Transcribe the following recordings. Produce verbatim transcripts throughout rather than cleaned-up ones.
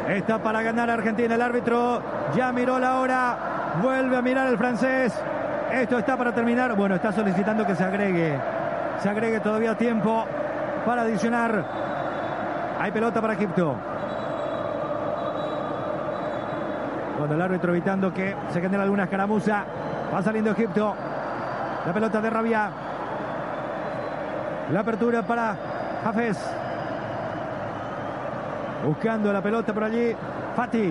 Está para ganar Argentina. El árbitro ya miró la hora. Vuelve a mirar el francés. Esto está para terminar. Bueno, está solicitando que se agregue. Se agregue todavía tiempo para adicionar. Hay pelota para Egipto. Bueno, el árbitro evitando que se genere alguna escaramuza. Va saliendo Egipto. La pelota de Rabia. La apertura para Hafez. Buscando la pelota por allí. Fati.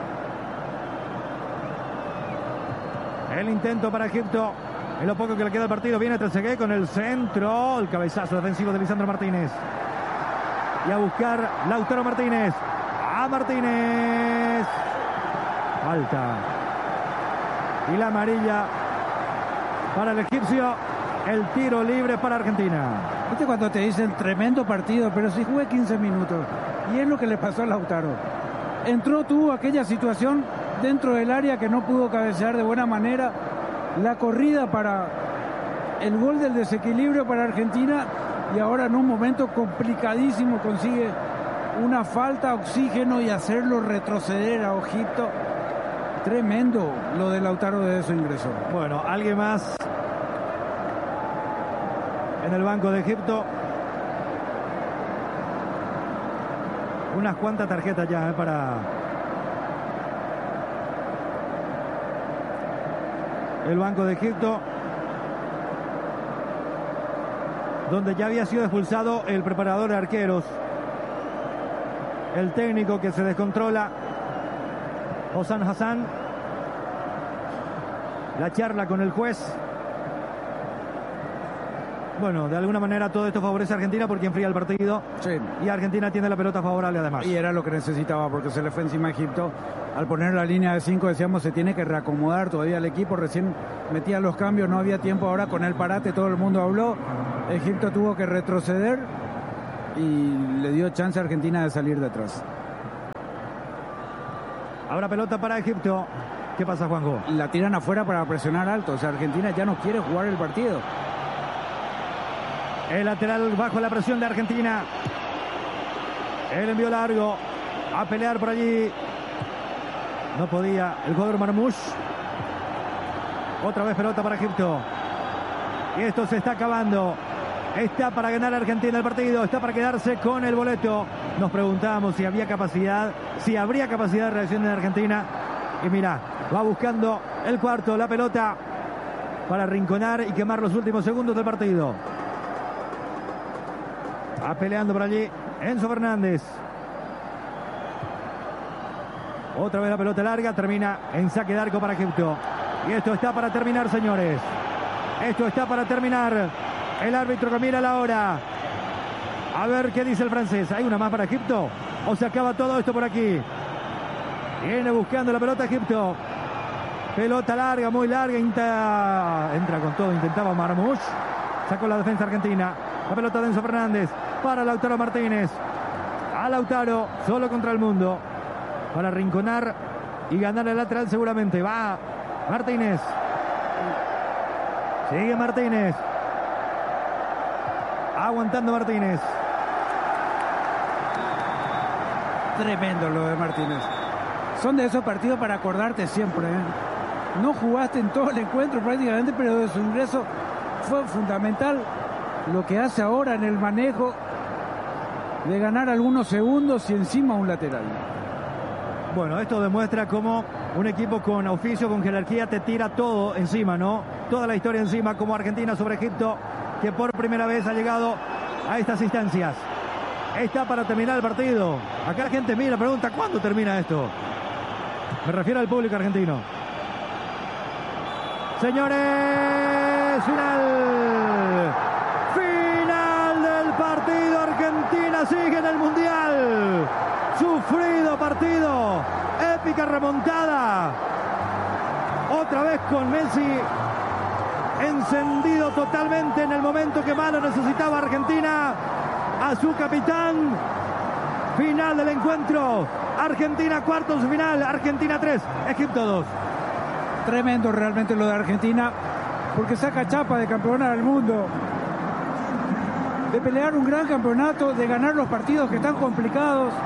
El intento para Egipto. En lo poco que le queda al partido. Viene Trezeguet con el centro. El cabezazo defensivo de Lisandro Martínez. Y a buscar Lautaro Martínez. A Martínez. Falta. Y la amarilla para el egipcio. El tiro libre para Argentina. ¿Viste cuando te dicen tremendo partido? Pero si jugué quince minutos. Y es lo que le pasó a Lautaro. Entró, tuvo aquella situación dentro del área que no pudo cabecear de buena manera. La corrida para el gol del desequilibrio para Argentina. Y ahora en un momento complicadísimo consigue una falta, oxígeno y hacerlo retroceder a Egipto. Tremendo lo de Lautaro de su ingreso. Bueno, alguien más en el banco de Egipto. Unas cuantas tarjetas ya eh, para el banco de Egipto, donde ya había sido expulsado el preparador de arqueros, el técnico que se descontrola, Hossam Hassan. La charla con el juez. Bueno, de alguna manera todo esto favorece a Argentina porque enfría el partido. Sí. Y Argentina tiene la pelota favorable además. Y era lo que necesitaba porque se le fue encima a Egipto. Al poner la línea de cinco, decíamos, se tiene que reacomodar todavía el equipo. Recién metía los cambios, no había tiempo. Ahora con el parate todo el mundo habló. Egipto tuvo que retroceder y le dio chance a Argentina de salir de atrás. Ahora pelota para Egipto. ¿Qué pasa, Juanjo? La tiran afuera para presionar alto. O sea, Argentina ya no quiere jugar el partido. El lateral bajo la presión de Argentina. El envío largo. A pelear por allí. No podía el jugador Marmoush. Otra vez pelota para Egipto. Y esto se está acabando. Está para ganar Argentina el partido. Está para quedarse con el boleto. Nos preguntábamos si había capacidad, si habría capacidad de reacción de Argentina. Y mira, va buscando el cuarto, la pelota para arrinconar y quemar los últimos segundos del partido. Va peleando por allí Enzo Fernández. Otra vez la pelota larga, termina en saque de arco para Egipto. Y esto está para terminar, señores. Esto está para terminar. El árbitro que mira la hora. A ver qué dice el francés. ¿Hay una más para Egipto? ¿O se acaba todo esto por aquí? Viene buscando la pelota Egipto. Pelota larga, muy larga. Entra, entra con todo, intentaba Marmoush. Sacó la defensa argentina. La pelota de Enzo Fernández para Lautaro Martínez. A Lautaro, solo contra el mundo. Para arrinconar y ganar el lateral seguramente. Va Martínez. Sigue Martínez. Aguantando Martínez. Tremendo lo de Martínez. Son de esos partidos para acordarte siempre, ¿eh? No jugaste en todo el encuentro prácticamente, pero de su ingreso fue fundamental lo que hace ahora en el manejo de ganar algunos segundos y encima un lateral. Bueno, esto demuestra cómo un equipo con oficio, con jerarquía, te tira todo encima, ¿no? Toda la historia encima, como Argentina sobre Egipto, que por primera vez ha llegado a estas instancias. Está para terminar el partido. Acá la gente mira, pregunta, ¿cuándo termina esto? Me refiero al público argentino. Señores, final. Final del partido. Argentina sigue en el Mundial. Sufrido partido. Épica remontada. Otra vez con Messi encendido totalmente en el momento que más lo necesitaba Argentina. A su capitán. Final del encuentro. Argentina cuartos de final. Argentina tres, Egipto dos. Tremendo realmente lo de Argentina, porque saca chapa de campeona del mundo, de pelear un gran campeonato, de ganar los partidos que están complicados,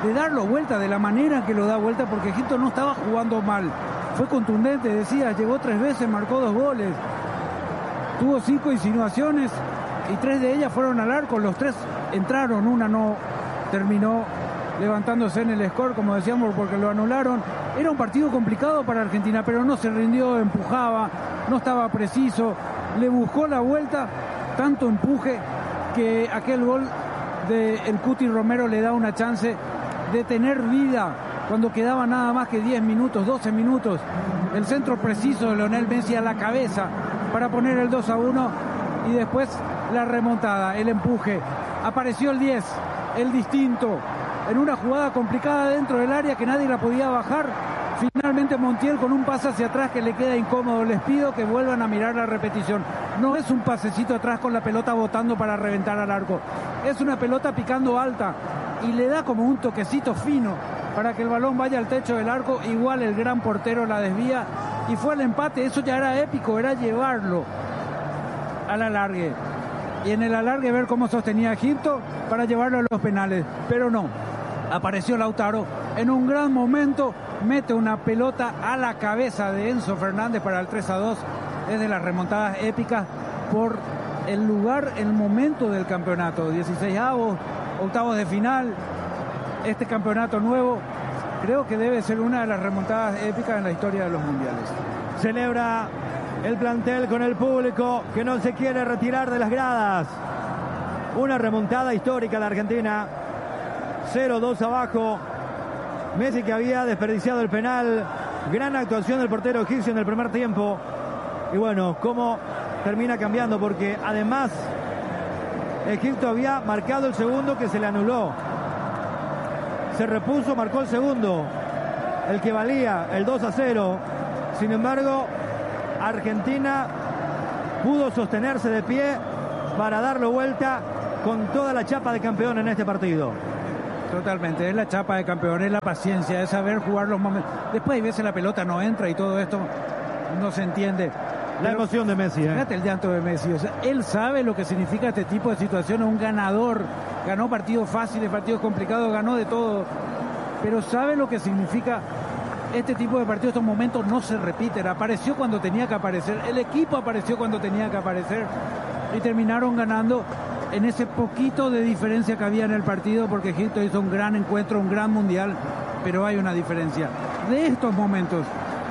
de darlo vuelta de la manera que lo da vuelta, porque Egipto no estaba jugando mal. Fue contundente, decía, llegó tres veces, marcó dos goles. Tuvo cinco insinuaciones y tres de ellas fueron al arco. Los tres entraron, una no terminó levantándose en el score, como decíamos, porque lo anularon. Era un partido complicado para Argentina, pero no se rindió, empujaba, no estaba preciso, le buscó la vuelta, tanto empuje que aquel gol de el Cuti Romero le da una chance de tener vida cuando quedaba nada más que diez minutos, doce minutos. El centro preciso de Lionel Messi a la cabeza para poner el dos a uno y después la remontada, el empuje. Apareció el diez, el distinto, en una jugada complicada dentro del área que nadie la podía bajar. Finalmente Montiel con un pase hacia atrás que le queda incómodo. Les pido que vuelvan a mirar la repetición. No es un pasecito atrás con la pelota botando para reventar al arco. Es una pelota picando alta y le da como un toquecito fino para que el balón vaya al techo del arco. Igual el gran portero la desvía y fue el empate. Eso ya era épico, era llevarlo al alargue. Y en el alargue ver cómo sostenía Egipto para llevarlo a los penales. Pero no, apareció Lautaro en un gran momento, mete una pelota a la cabeza de Enzo Fernández para el tres a dos. Es de las remontadas épicas por el lugar, el momento del campeonato. dieciseisavos, octavos de final, este campeonato nuevo, creo que debe ser una de las remontadas épicas en la historia de los mundiales. Celebra el plantel con el público que no se quiere retirar de las gradas. Una remontada histórica de Argentina. cero dos abajo. Messi, que había desperdiciado el penal. Gran actuación del portero egipcio en el primer tiempo. Y bueno, cómo termina cambiando, porque además Egipto había marcado el segundo que se le anuló. Se repuso, marcó el segundo, el que valía el dos a cero. Sin embargo, Argentina pudo sostenerse de pie para darlo vuelta con toda la chapa de campeón en este partido. Totalmente, es la chapa de campeón, es la paciencia, es saber jugar los momentos. Después hay veces la pelota no entra y todo esto no se entiende. La Pero, emoción de Messi, ¿eh? Fíjate el llanto de Messi, o sea, él sabe lo que significa este tipo de situaciones, un ganador, ganó partidos fáciles, partidos complicados, ganó de todo, pero sabe lo que significa este tipo de partidos. Estos momentos no se repiten, apareció cuando tenía que aparecer, el equipo apareció cuando tenía que aparecer y terminaron ganando en ese poquito de diferencia que había en el partido, porque Egipto hizo un gran encuentro, un gran mundial, pero hay una diferencia de estos momentos.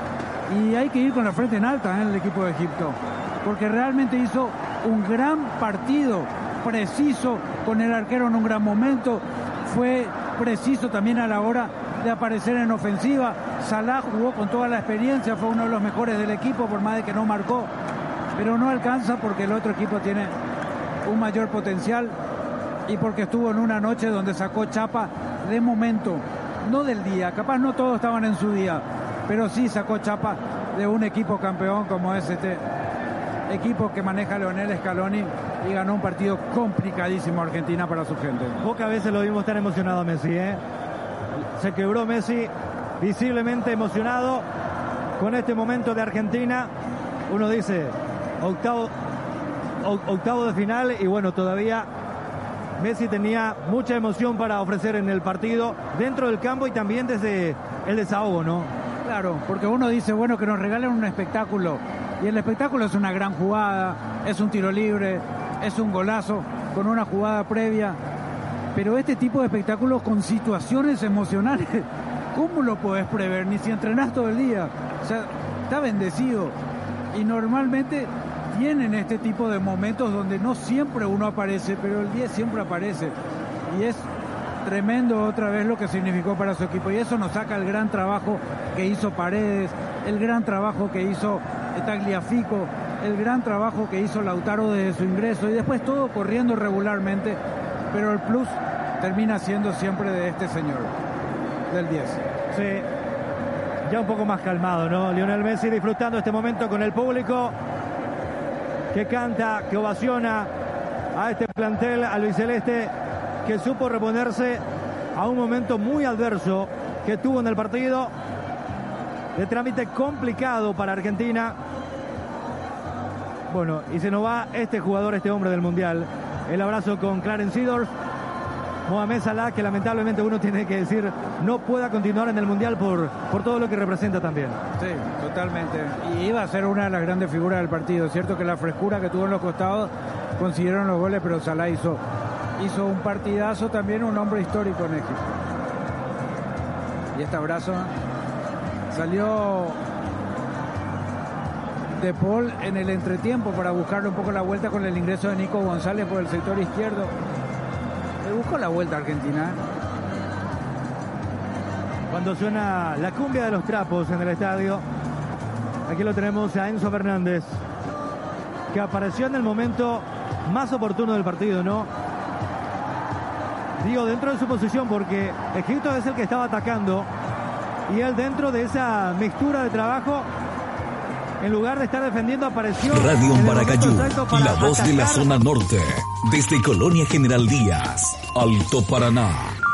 Y hay que ir con la frente en alta en ¿eh? el equipo de Egipto, porque realmente hizo un gran partido, preciso, con el arquero en un gran momento, fue preciso también a la hora de aparecer en ofensiva. Salah jugó con toda la experiencia, fue uno de los mejores del equipo, por más de que no marcó, pero no alcanza porque el otro equipo tiene un mayor potencial y porque estuvo en una noche donde sacó chapa de momento, no del día, capaz no todos estaban en su día, pero sí sacó chapa de un equipo campeón como es este equipo que maneja Lionel Scaloni, y ganó un partido complicadísimo Argentina para su gente. Pocas veces lo vimos tan emocionado a Messi, ¿eh? Se quebró Messi, visiblemente emocionado con este momento de Argentina. Uno dice, octavo, octavo de final, y bueno, todavía Messi tenía mucha emoción para ofrecer en el partido, dentro del campo y también desde el desahogo, ¿no? Claro, porque uno dice, bueno, que nos regalen un espectáculo, y el espectáculo es una gran jugada, es un tiro libre, es un golazo con una jugada previa, pero este tipo de espectáculos con situaciones emocionales, ¿cómo lo podés prever? Ni si entrenás todo el día. O sea, está bendecido, y normalmente tienen este tipo de momentos donde no siempre uno aparece, pero el diez siempre aparece, y es tremendo otra vez lo que significó para su equipo, y eso nos saca el gran trabajo que hizo Paredes, el gran trabajo que hizo Tagliafico, el gran trabajo que hizo Lautaro desde su ingreso, y después todo corriendo regularmente, pero el plus termina siendo siempre de este señor, del diez. Sí, ya un poco más calmado, ¿no? Lionel Messi disfrutando este momento con el público que canta, que ovaciona a este plantel albiceleste, que supo reponerse a un momento muy adverso que tuvo en el partido, de trámite complicado para Argentina. Bueno, y se nos va este jugador, este hombre del Mundial. El abrazo con Clarence Seedorf. Mohamed Salah, que lamentablemente uno tiene que decir no pueda continuar en el Mundial por, por todo lo que representa también. Sí, totalmente. Y iba a ser una de las grandes figuras del partido. Es cierto que la frescura que tuvo en los costados consiguieron los goles, pero Salah hizo, hizo un partidazo también, un hombre histórico en Egipto. Y este abrazo salió De Paul en el entretiempo para buscarle un poco la vuelta con el ingreso de Nico González por el sector izquierdo. Le buscó la vuelta a Argentina. Cuando suena la cumbia de los trapos en el estadio, aquí lo tenemos a Enzo Fernández, que apareció en el momento más oportuno del partido, ¿no? Digo, dentro de su posición, porque Egipto es el que estaba atacando y él, dentro de esa mixtura de trabajo, en lugar de estar defendiendo, apareció Radio en Maracayú, la voz atacar. de la zona norte, desde Colonia General Díaz, Alto Paraná.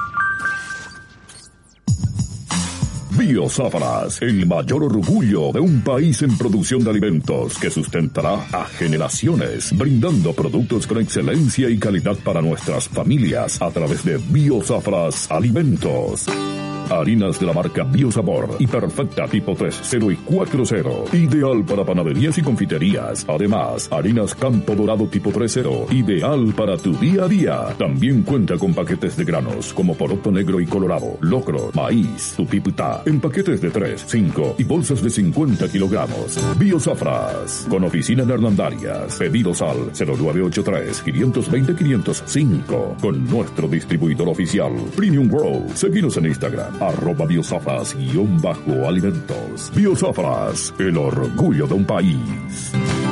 Biozáfaras, el mayor orgullo de un país en producción de alimentos que sustentará a generaciones, brindando productos con excelencia y calidad para nuestras familias a través de Biozáfaras Alimentos. Harinas de la marca Biosabor y Perfecta tipo tres, cero y cuatro cero. Ideal para panaderías y confiterías. Además, harinas Campo Dorado tipo tres cero. Ideal para tu día a día. También cuenta con paquetes de granos como poroto negro y colorado, locro, maíz, tupiputá, en paquetes de tres, cinco y bolsas de cincuenta kilogramos. Biosafras, con oficina en Hernandarias. Pedidos al cero nueve ocho tres, cinco dos cero, cinco cero cinco. Con nuestro distribuidor oficial, Premium World. Seguinos en Instagram. Arroba Biosafras guión bajo alimentos. Biosafras, el orgullo de un país.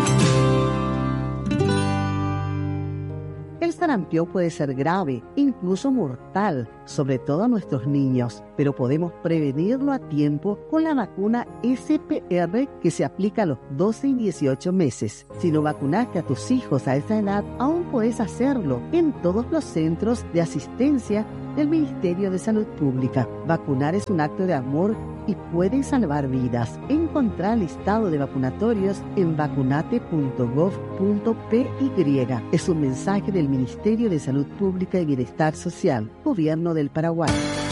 El sarampión puede ser grave, incluso mortal, sobre todo a nuestros niños, pero podemos prevenirlo a tiempo con la vacuna S P R que se aplica a los doce y dieciocho meses. Si no vacunaste a tus hijos a esa edad, aún puedes hacerlo en todos los centros de asistencia del Ministerio de Salud Pública. Vacunar es un acto de amor y puede salvar vidas. Encontrá el listado de vacunatorios en vacunate punto gov punto p y. Es un mensaje del Ministerio de Salud Pública y Bienestar Social, Gobierno del Paraguay.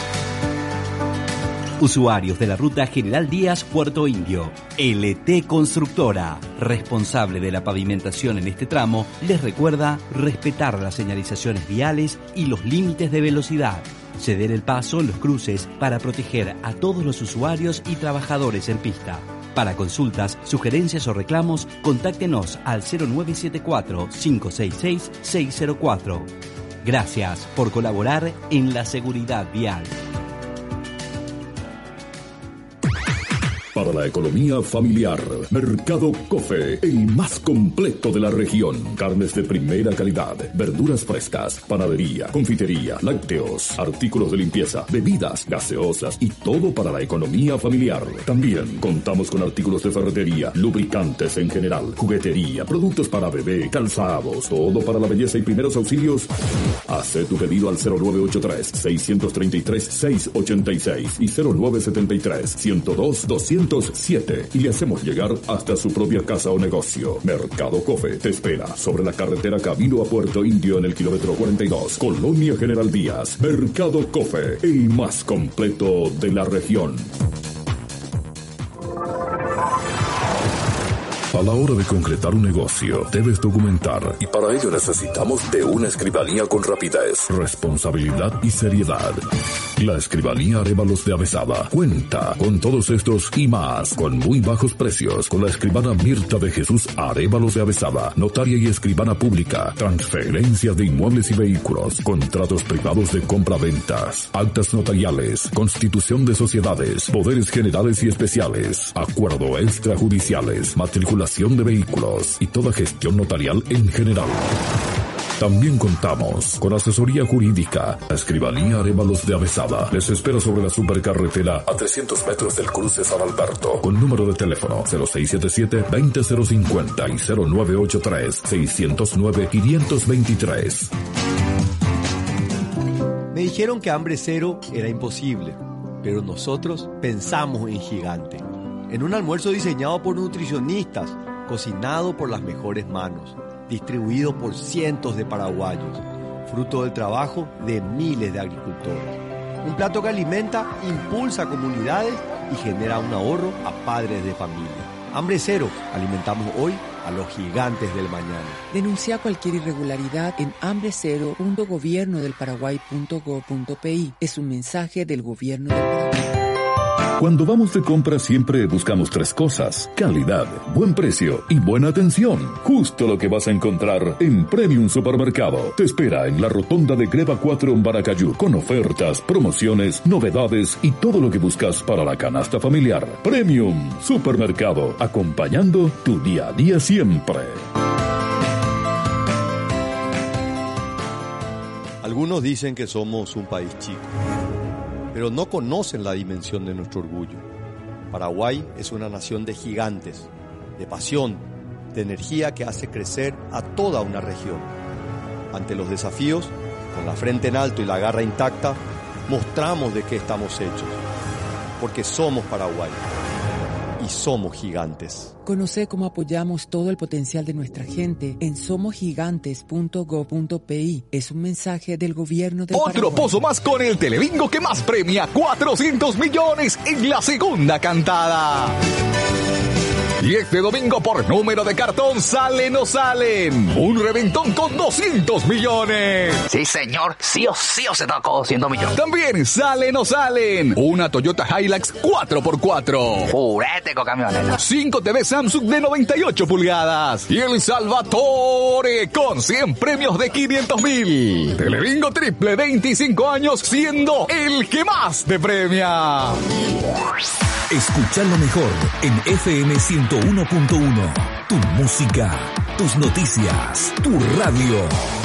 Usuarios de la ruta General Díaz Puerto Indio, L T Constructora, responsable de la pavimentación en este tramo, les recuerda respetar las señalizaciones viales y los límites de velocidad, ceder el paso en los cruces para proteger a todos los usuarios y trabajadores en pista. Para consultas, sugerencias o reclamos, contáctenos al cero nueve siete cuatro, cinco seis seis, seis cero cuatro. Gracias por colaborar en la seguridad vial. Para la economía familiar, Mercado Cofe, el más completo de la región. Carnes de primera calidad, verduras frescas, panadería, confitería, lácteos, artículos de limpieza, bebidas, gaseosas y todo para la economía familiar. También contamos con artículos de ferretería, lubricantes en general, juguetería, productos para bebé, calzados, todo para la belleza y primeros auxilios. Haz tu pedido al cero nueve ocho tres, seis tres tres, seis ocho seis y cero nueve siete tres, ciento dos, doscientos siete y le hacemos llegar hasta su propia casa o negocio. Mercado Cofe te espera sobre la carretera Camino a Puerto Indio en el kilómetro cuarenta y dos, Colonia General Díaz. Mercado Cofe, el más completo de la región. A la hora de concretar un negocio, debes documentar y para ello necesitamos de una escribanía con rapidez, responsabilidad y seriedad. La Escribanía Arévalos de Avezaba cuenta con todos estos y más, con muy bajos precios, con la escribana Mirta de Jesús Arévalos de Avezaba, notaria y escribana pública, transferencias de inmuebles y vehículos, contratos privados de compra-ventas, actas notariales, constitución de sociedades, poderes generales y especiales, acuerdo extrajudiciales, matriculación de vehículos y toda gestión notarial en general. También contamos con asesoría jurídica. La Escribanía Arévalos de Avezaba les espera sobre la supercarretera a trescientos metros del cruce San Alberto, con número de teléfono cero seis siete siete, veinte cero cincuenta y cero nueve ocho tres, seiscientos nueve, quinientos veintitrés. Me dijeron que hambre cero era imposible, pero nosotros pensamos en gigante. En un almuerzo diseñado por nutricionistas, cocinado por las mejores manos, distribuido por cientos de paraguayos. fruto del trabajo de miles de agricultores. Un plato que alimenta, impulsa a comunidades y genera un ahorro a padres de familia. Hambre cero, alimentamos hoy a los gigantes del mañana. Denuncia cualquier irregularidad en hambre cero punto gobierno del paraguay punto gob punto pi. Es un mensaje del gobierno del Paraguay. Cuando vamos de compras siempre buscamos tres cosas: calidad, buen precio y buena atención. Justo lo que vas a encontrar en Premium Supermercado. Te espera en la rotonda de Greva cuatro en Baracayú, con ofertas, promociones, novedades y todo lo que buscas para la canasta familiar. Premium Supermercado, acompañando tu día a día siempre. Algunos dicen que somos un país chico, pero no conocen la dimensión de nuestro orgullo. Paraguay es una nación de gigantes, de pasión, de energía que hace crecer a toda una región. Ante los desafíos, con la frente en alto y la garra intacta, mostramos de qué estamos hechos, porque somos Paraguay y somos gigantes. Conoce cómo apoyamos todo el potencial de nuestra gente en somos gigantes punto gob punto pi. Es un mensaje del gobierno del Otro Paraguay. pozo más con el Telebingo que más premia cuatrocientos millones en la segunda cantada. Y este domingo por número de cartón salen o salen. Un reventón con doscientos millones. Sí, señor. Sí o sí o se tocó doscientos millones. También salen o salen. Una Toyota Hilux cuatro por cuatro. Purete con camioneta. cinco T V Samsung de noventa y ocho pulgadas. Y el Salvatore con cien premios de quinientos mil. Telebingo triple, veinticinco años siendo el que más te premia. Escucha lo mejor en F M ciento uno punto uno. Tu música, tus noticias, tu radio.